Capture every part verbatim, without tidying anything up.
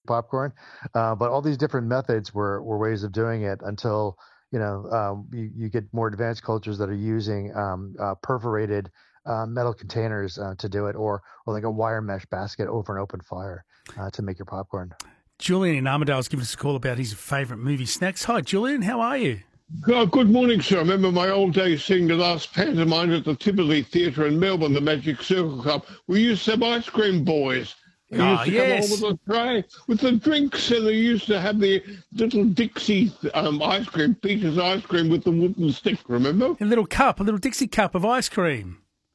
popcorn. Uh, but all these different methods were, were ways of doing it until, you know, um, you, you get more advanced cultures that are using um, uh, perforated uh, metal containers uh, to do it, or or like a wire mesh basket over an open fire uh, to make your popcorn. Julian in Armidale's given us a call about his favourite movie snacks. Hi, Julian. How are you? Oh, good morning, sir. I remember my old days seeing the last pantomime at the Tivoli Theatre in Melbourne, the Magic Circle Club. We used to have ice cream boys. They Ah, used to yes. come on with a tray with the drinks, and they used to have the little Dixie um, ice cream, Peter's ice cream with the wooden stick, remember? A little cup, a little Dixie cup of ice cream.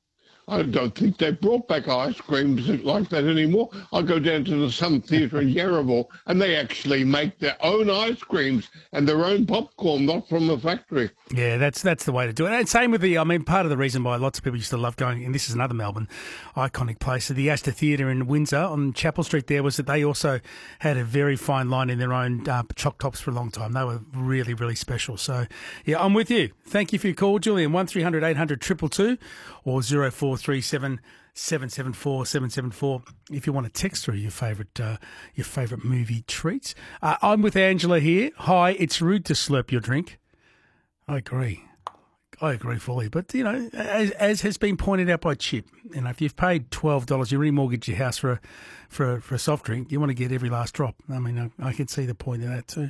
I don't think they brought back ice creams like that anymore. I go down to the Sun Theatre in Yarraville, and they actually make their own ice creams and their own popcorn, not from a factory. Yeah, that's that's the way to do it. And same with the, I mean, part of the reason why lots of people used to love going, and this is another Melbourne iconic place, the Astor Theatre in Windsor on Chapel Street there, was that they also had a very fine line in their own uh, choc tops for a long time. They were really, really special. So, yeah, I'm with you. Thank you for your call, Julian. one three hundred eight hundred two two two or zero four three seven seven seven four seven seven four if you want to text through your favourite uh, your favourite movie treats. Uh, I'm with Angela here. Hi, it's rude to slurp your drink. I agree. I agree fully. But, you know, as, as has been pointed out by Chip, you know, if you've paid twelve dollars, you remortgage your house for a, for a, for a soft drink, you want to get every last drop. I mean, I, I can see the point of that too.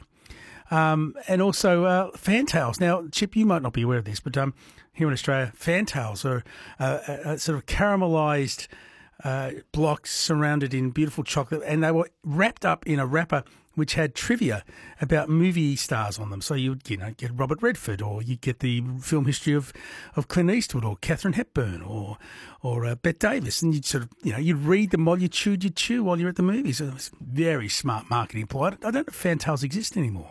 Um, and also uh, fantails. Now, Chip, you might not be aware of this, but um, here in Australia, fantails are uh, a, a sort of caramelised uh, blocks surrounded in beautiful chocolate, and they were wrapped up in a wrapper which had trivia about movie stars on them. So you'd, you know, get Robert Redford, or you'd get the film history of, of Clint Eastwood, or Katharine Hepburn, or or uh, Bette Davis, and you'd sort of, you know, you'd read them while you chewed your chew while you're at the movies. So it was very smart marketing ploy. I don't know if fantails exist anymore.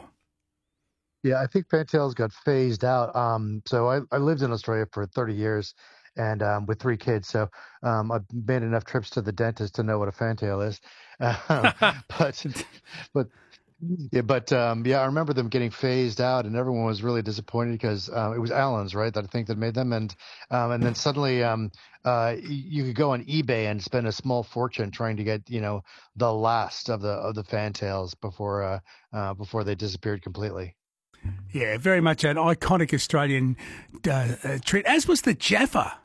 Yeah, I think fantails got phased out. Um, so I, I lived in Australia for thirty years, and um, with three kids. So um, I've made enough trips to the dentist to know what a fantail is. Um, but but yeah, but um, yeah, I remember them getting phased out, and everyone was really disappointed because uh, it was Allen's, right? That I think that made them, and um, and then suddenly um, uh, you could go on eBay and spend a small fortune trying to get, you know, the last of the of the fantails before uh, uh, before they disappeared completely. Yeah, very much an iconic Australian uh, uh, treat, as was the Jaffa.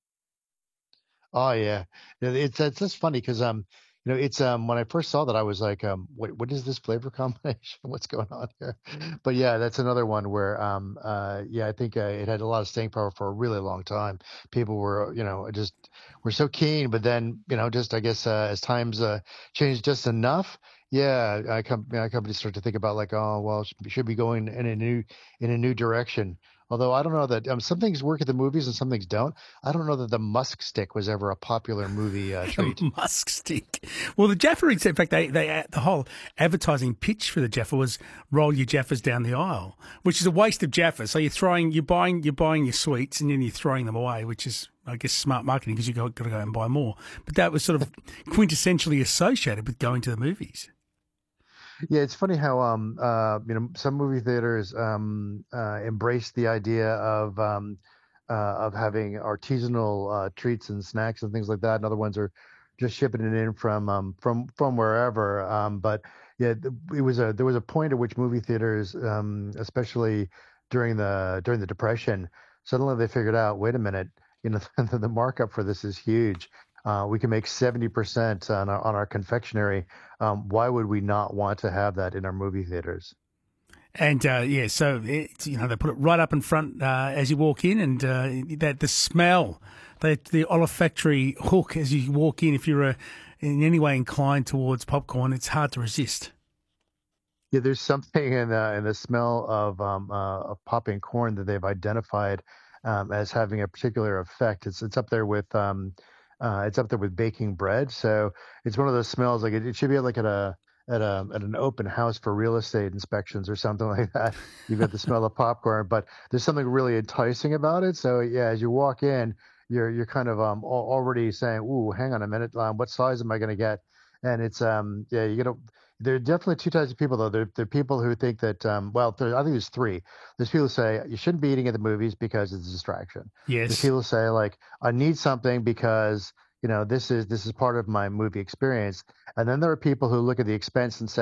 Oh yeah, Yeah, it's it's just funny because um you know it's um when I first saw that I was like um what what is this flavor combination? What's going on here? But yeah, that's another one where um uh yeah I think uh, it had a lot of staying power for a really long time. People were, you know, just were so keen, but then, you know, just I guess uh, as times uh, changed just enough. Yeah, I com- yeah, companies start to think about like, oh well, should should be going in a new in a new direction. Although I don't know that um, some things work at the movies and some things don't. I don't know that the musk stick was ever a popular movie uh, treat. Musk stick. Well, the Jaffa, in fact, they, they the whole advertising pitch for the Jaffa was roll your Jaffas down the aisle, which is a waste of Jaffa. So you're throwing, you're buying, you're buying your sweets and then you're throwing them away, which is, I guess, smart marketing because you've got, got to go and buy more. But that was sort of quintessentially associated with going to the movies. Yeah, it's funny how um uh you know some movie theaters um uh embrace the idea of um uh of having artisanal uh treats and snacks and things like that, and other ones are just shipping it in from um from from wherever. Um but yeah, th- it was a there was a point at which movie theaters, um especially during the during the Depression, suddenly they figured out, wait a minute, you know, the markup for this is huge. Uh, we can make seventy percent on our, on our confectionery. Um, why would we not want to have that in our movie theaters? And uh, yeah, so it's, you know, they put it right up in front uh, as you walk in, and uh, that the smell, the the olfactory hook as you walk in. If you're uh, in any way inclined towards popcorn, it's hard to resist. Yeah, there's something in the in the smell of um, uh, of popping corn that they've identified um, as having a particular effect. It's it's up there with um, uh, it's up there with baking bread. So it's one of those smells, like it, it should be like at a at a at an open house for real estate inspections or something like that. You've got the smell of popcorn, but there's something really enticing about it. So yeah, as you walk in, you're you're kind of um al- already saying, "Ooh, hang on a minute, um, what size am I going to get?" And it's um yeah, you gotta. There are definitely two types of people, though. There, there are people who think that, um, well, there, I think there's three. There's people who say you shouldn't be eating at the movies because it's a distraction. There's Yes. people who say, like, I need something because, you know, this is this is part of my movie experience. And then there are people who look at the expense and say,